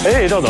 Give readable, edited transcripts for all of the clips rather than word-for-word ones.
哎，赵总。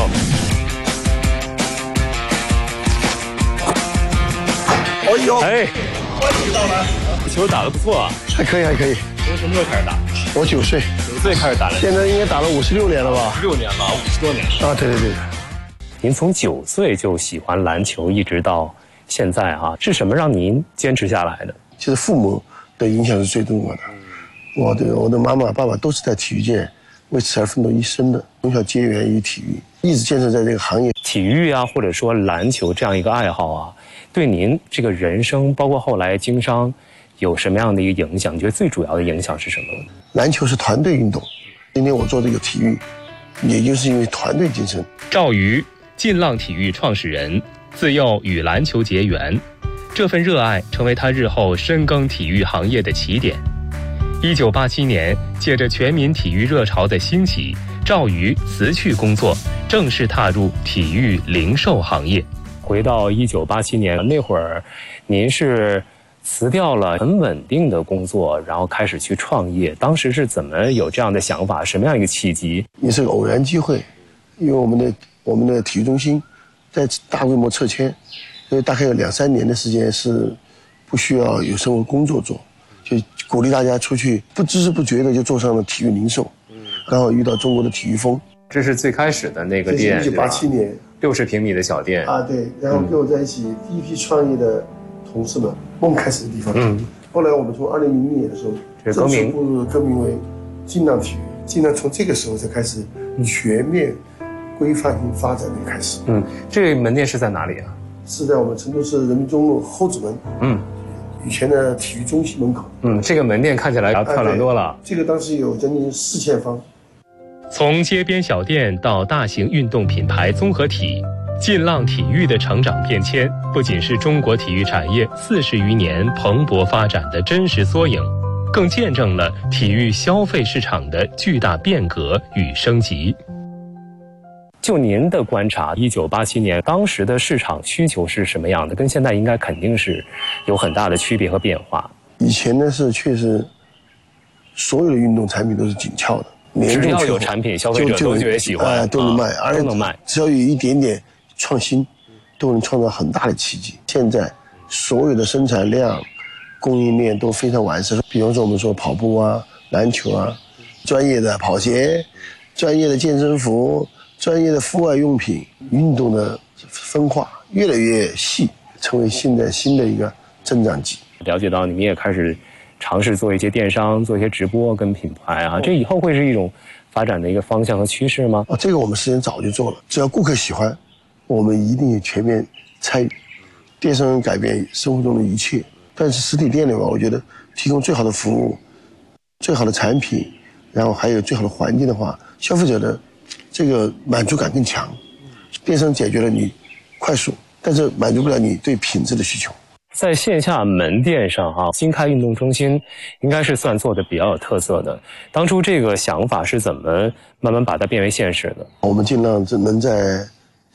哎呦， 哎，欢迎到来。球打得不错啊， 还可以，还可以。 从什么时候开始打？ 我9岁 9岁开始打篮球， 现在应该打了56年了吧 ？6年了，50多年了。 啊，对对对。 您从9岁就喜欢篮球，一直到现在啊，是什么让您坚持下来的？ 其实父母的影响是最重要的。我的妈妈、爸爸都是在体育界为此而奋斗一生的，从小结缘于体育，一直坚持在这个行业。 体育啊，或者说篮球这样一个爱好啊，对您这个人生，包括后来经商，有什么样的一个影响？你觉得最主要的影响是什么？ 篮球是团队运动，今天我做这个体育，也就是因为团队精神。 赵瑜，劲浪体育创始人，自幼与篮球结缘，这份热爱成为他日后深耕体育行业的起点。1987年，借着全民体育热潮的兴起，赵瑜辞去工作，正式踏入体育零售行业。 回到1987年那会儿，您是辞掉了很稳定的工作，然后开始去创业。当时是怎么有这样的想法？什么样一个契机？ 也是个偶然机会，因为我们的体育中心在大规模撤迁，所以大概有2、3年的时间是不需要有生活工作做，就鼓励大家出去，不知不觉的就做上了体育零售。刚好遇到中国的体育风。 这是最开始的那个店， 这是1987年 ，60平米的小店啊，对。然后跟我在一起第一批创业的同事们，梦开始的地方。后来我们从2000年的时候正式步入更名为劲浪体育，劲浪从这个时候才开始全面规范性发展的开始。 这个门店是在哪里啊？ 是在我们成都市人民中路后子门。以前的体育中心门口。 这个门店看起来要漂亮多了。 这个当时有将近4000方。 从街边小店到大型运动品牌综合体，劲浪体育的成长变迁，不仅是中国体育产业40余年蓬勃发展的真实缩影，更见证了体育消费市场的巨大变革与升级。 就您的观察，1987年当时的市场需求是什么样的？跟现在应该肯定是有很大的区别和变化。 以前呢是确实，所有的运动产品都是紧俏的， 只要有产品，消费者都觉得喜欢， 都能卖， 都能卖。 只要有一点点创新，都能创造很大的奇迹。现在所有的生产量、供应链都非常完善。比方说我们说跑步啊、篮球啊，专业的跑鞋、专业的健身服、专业的户外用品，运动的分化越来越细，成为现在新的一个增长极。 了解到你们也开始尝试做一些电商，做一些直播跟品牌啊，这以后会是一种发展的一个方向和趋势吗？ 这个我们时间早就做了，只要顾客喜欢，我们一定全面参与。电商改变生活中的一切，但是实体店里面，我觉得提供最好的服务、最好的产品，然后还有最好的环境的话，消费者的这个满足感更强。电商解决了你快速，但是满足不了你对品质的需求。 在线下门店上新开运动中心应该是算做的比较有特色的。当初这个想法是怎么慢慢把它变为现实的？ 我们尽量能在